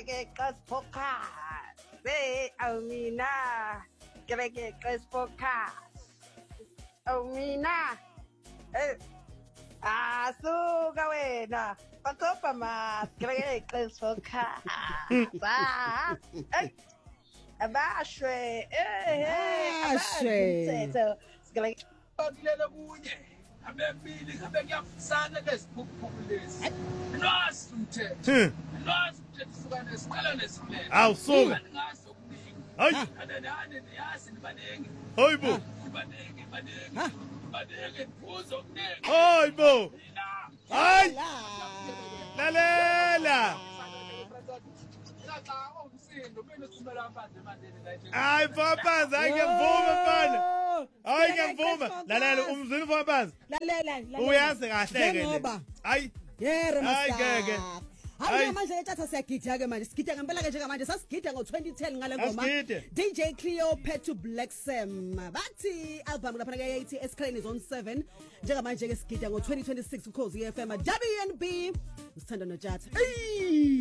Greg podcast. Say Amina. Greg podcast. Amina. Suka wena. Pakopa mas Greg podcast. Abashwe. Abashwe. Greg Akulela kunye abembili ngabe kuyafusana lesiphuphulisi nasi umthetho sukane siqala nesiphelo awusuka ngaso okuningi hayi ananane niyazi nibanenge hayibo banenge phuzo okuningi hayibo hayi lalela hayi Mfaphansi hayi ngiyavuma mfana hayi ngiyavuma lalela umzwini Mfaphansi lalela uyazi kahle ke ngoba hayi yere hayi ngeke hayi manje lechatha siyagida ke manje sigida ngempela ke njengamanje sasigida ngo2010 ngale ngoma DJ Cleo Petu Black Sam bathi album lapha ke yayithi Escalene Zone 7 njengamanje ke sigida ngo2026 ukhozi FM WNB usithanda noJatha